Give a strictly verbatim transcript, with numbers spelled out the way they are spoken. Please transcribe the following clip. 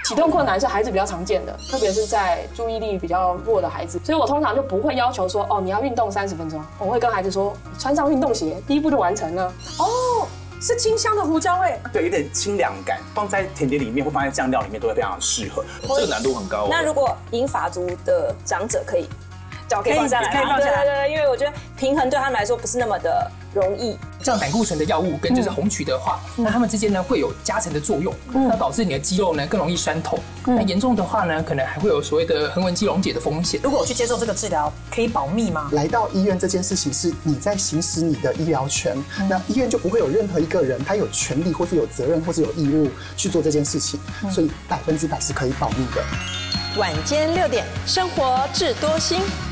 启动困难是孩子比较常见的，特别是在注意力比较弱的孩子，所以我通常就不会要求说，哦，你要运动三十分钟，我会跟孩子说，穿上运动鞋，第一步就完成了。 哦，是清香的胡椒味， 对，有点清凉感，放在甜点里面或放在酱料里面都会非常适合。 这个难度很高哦。 那如果银发族的长者可以，脚可以放下来吗？ 可以放下来。 对对对，因为我觉得平衡对他们来说不是那么的容易。 像胆固醇的药物跟就是红曲的话，嗯、那它们之间呢会有加成的作用，嗯、那导致你的肌肉呢更容易酸痛。嗯、那严重的话呢，可能还会有所谓的横纹肌溶解的风险。 如果我去接受这个治疗，可以保密吗？ 来到医院这件事情是你在行使你的医疗权，嗯、那医院就不会有任何一个人他有权利或是有责任或是有义务去做这件事情，嗯、所以百分之百是可以保密的。 晚间六点，生活智多星。